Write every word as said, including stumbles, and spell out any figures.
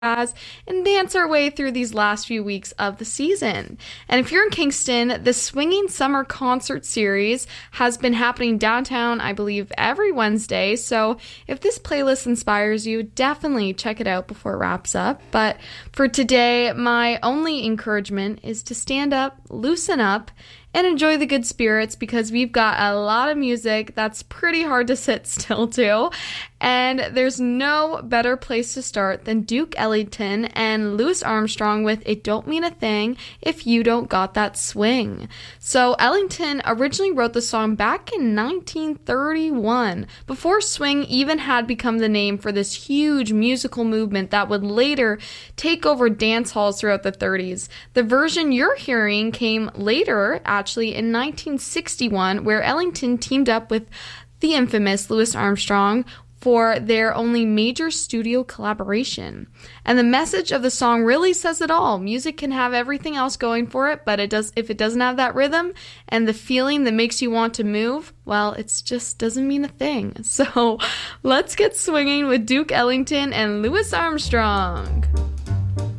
jazz and dance our way through these last few weeks of the season. And if you're in Kingston, the Swinging Summer Concert Series has been happening downtown, I believe, every Wednesday. So if this playlist inspires you, definitely check it out before it wraps up. But for today, my only encouragement is to stand up, loosen up, and enjoy the good spirits, because we've got a lot of music that's pretty hard to sit still to. And there's no better place to start than Duke Ellington and Louis Armstrong with It Don't Mean a Thing If You Don't Got That Swing. So Ellington originally wrote the song back in nineteen thirty-one, before swing even had become the name for this huge musical movement that would later take over dance halls throughout the thirties. The version you're hearing came later, actually in nineteen sixty-one, where Ellington teamed up with the infamous Louis Armstrong for their only major studio collaboration. And the message of the song really says it all. Music can have everything else going for it, but it does if it doesn't have that rhythm and the feeling that makes you want to move, well, it just doesn't mean a thing. So let's get swinging with Duke Ellington and Louis Armstrong.